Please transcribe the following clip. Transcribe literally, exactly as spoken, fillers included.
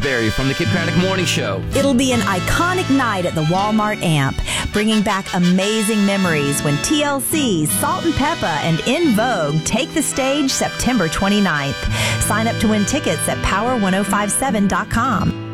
Barry from the Kid Craddock Morning Show. It'll be an iconic night at the Walmart Amp, bringing back amazing memories when T L C, Salt and Peppa, and In Vogue take the stage September twenty-ninth. Sign up to win tickets at power ten fifty-seven dot com.